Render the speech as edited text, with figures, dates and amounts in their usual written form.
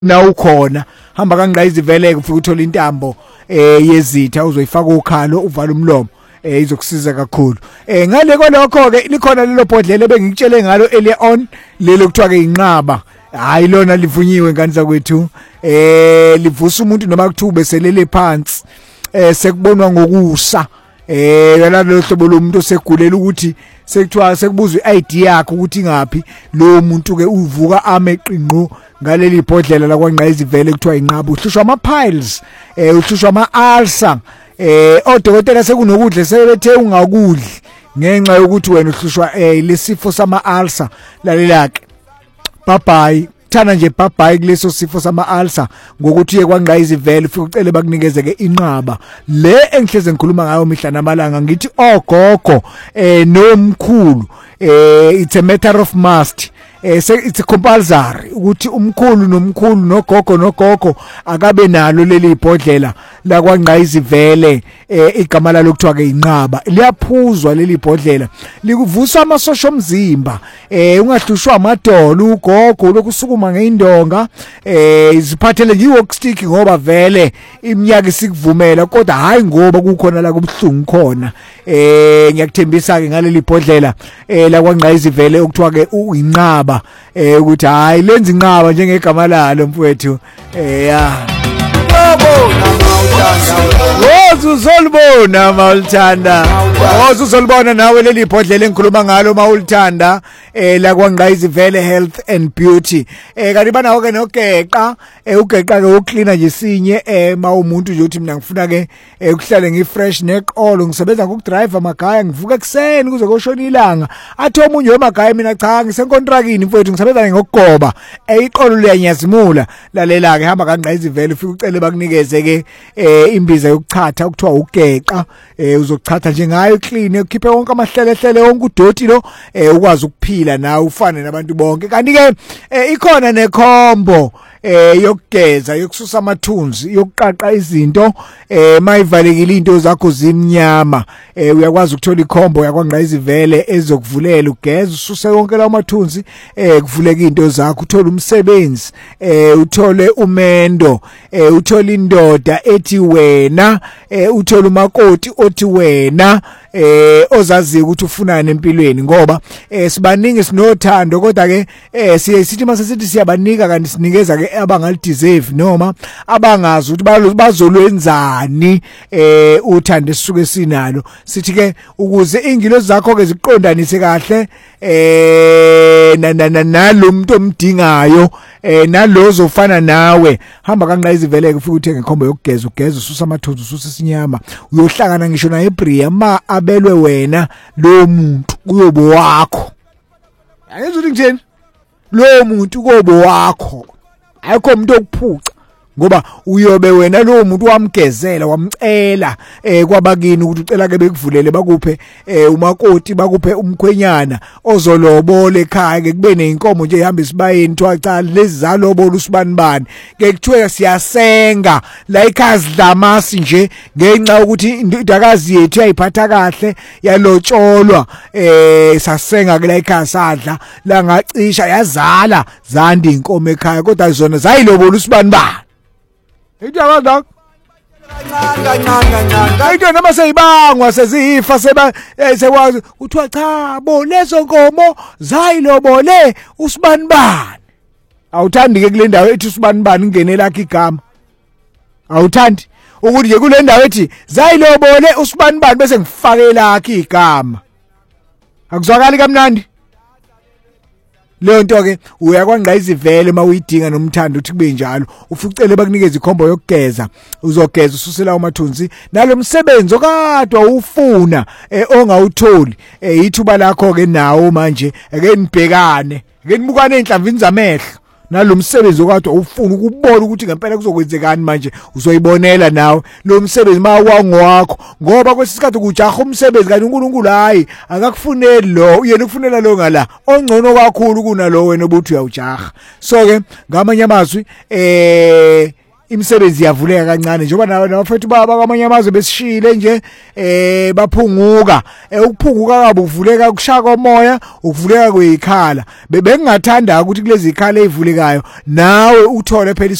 na ukhona hamba kangqayizivele ufika uthola intambo yezitha uzoyifaka ukhalo uvala umlomo izokusiza kakhulu ngale kolokho ke likhona lelo bhodlela bengikutshele ngalo earlier on lelo kuthiwa ke inqaba hayi lona livunyiwe ngani zakwethu livusa umuntu noma kuthiwa beselele phansi sekubonwa ngokusa yalalo hlobo lomuntu osegulela ukuthi sekuthiwa sekubuzwa iID yakhe ukuthi ngapi lo muntu ke uvuka ameqinqo ngaleli bhodlela la kwaNgqayizivele kuthiwa inqaba uhlushwa ama piles uhlushwa ama ulcer odokotela sekunokudla sebethe ungakudli ngenxa yokuthi wena uhlushwa lesifo sama ulcer lalelake bye thana nje bye kuleso sifo sama ulcer ngokuthi uye kwaNgqayizivele ufike ucele bakunikeze ke inqaba le engihleze ngikhuluma ngayo mihla namalanga ngithi ogogo nomkhulu it's a matter of must it's compulsory ukuthi umkhulu nogogo akabe nalo leli bhodlela la kwaNgqayizivele igama lalo kuthiwa ke inqaba liyaphuzwa leli bhodlela likuvusa amasosha omzimba ungahlushwa amadolo ugogo lokusukuma ngeindonga iziphathele nje walk stick ngoba vele iminyaka isikuvumela kodwa hayi ngoba kukhona la kubhlungu khona ngiyakuthembisa ke ngaleli bhodlela la kwaNgqayizivele okuthiwa ke inqaba ukuthi hayi lenza inqaba njengegama lalo mfowethu uzolibona mawulithanda uzolibona nawe leli bhodlela engikhuluma ngalo mawulithanda la kwaNgqayizivele Health and Beauty kanti banawo ke nogeqa ugeqa ke ucleaner nje sinye mawumuntu nje uthi mina ngifuna ke ukuhlale ngifresh neqolo ngisebenza ngokudrive amagaya ngivuka ekseni kuze koshona ilanga athi omunye wemagaya mina cha ngisenkontrakini mfowethu ngisebenza ngokugoba iqolo liyanyazimula lalela ke hamba kaNgqayizivele ufike ucele bakunikeze ke imbiza yokuchatha ukuthiwa ugeqa uzochatha nje ngayo clean ukhiphe wonke amahlelehlele wonke udoti lo ukwazi ukuphila nawe ufane nabantu bonke kanti ke ikhona nekhombo yokugeza yokususa amathunzi yokuqaqa izinto mayivalekile into zakho zimnyama uyakwazi ukuthola ikhombo yakwaNgqayizivele ezokuvulela ugeza ususe yonke lawo mathunzi kuvuleka into zakho uthola umsebenzi uthole umendo uthola indoda ethi wena uthola umakoti othi wena ozaziyo ukuthi ufunani empilweni ngoba sibaningi sinothando kodwa ke sithi mase sithi siyabanika kanti sinikeza ke abangalideserve noma abangazi ukuthi bazolwenzani uthando sisuke sinalo sithi ke ukuze ingilozi zakho ke ziqondanise kahle nalomuntu omdingayo nalozo ufana nawe hamba kaNgqayizivele ufike uthenge ikhombo yokugeza ugeza ususa amathunzi ususa isinyama uyohlangana ngisho na eBria ma abelwe wena lo muntu kuyobo wakho ayenza ukuthi ngitheni lo muntu kuyobo wakho ayikho umuntu okuphuca ngoba uyobe wena lo muntu wamgezela wamcela kwabakini ukuthi ucela ke bekuvulele bakuphe umakoti bakuphe umkhwenyana ozolobola ekhaya ke kube neinkomo nje ihamba isibayeni thiwa cha lezi zalobola usibani ke kuthiwe siyasenga la ikhazi dlamasi nje ngenxa ukuthi indodakazi yethu yayiphatha kahle yalotsholwa sasenga ke la ikhaya sadla la ngacisha yazala zanda inkomo ekhaya kodwa zona zayilobola usibani Ijabadok kancane noma seyibangwa sezifa sekwazi uthiwa cha bo lezo nkomo zayilobole usibani awuthandi ke kule ndawo ethi usibani ngene lakhe igama awuthandi ukuthi nje kule ndawo ethi zayilobole usibani bese ngifake lakhe igama akuzwakali kamnandi leyo nto ke uyakwaNgqayizivele mawuyidinga nomthando uthi kube njalo ufucele bakunikeza ikhombo yokugeza uzogeza ususela umathunzi nalomsebenzi okade ufuna ongawutholi ithuba lakho ke nawo manje ake nibhekane ake nibukane enhlamvini zamehlo nalomsebenzi okade ufuna ukubona ukuthi ngempela kuzokwenzekani manje uzoyibonela nawe lo msebenzi mawangowakho ngoba kwesisikhathi kujaha umsebenzi kanti uNkulunkulu hayi akakufuneli lo yena ukufunela lo ngala ongcono kakhulu kunalo wena obuthi uyawujaha so ke ngamanye amazwi imisebenzi iyavuleka kancane njengoba nabafethu baba kwamanye amazwe besishile nje baphunguka ukuphunguka kwabo kuvuleka kushaka komoya ukuvuleka kwezikhala bebengathanda ukuthi kulezi zikhala ezivulekayo nawe uthole phela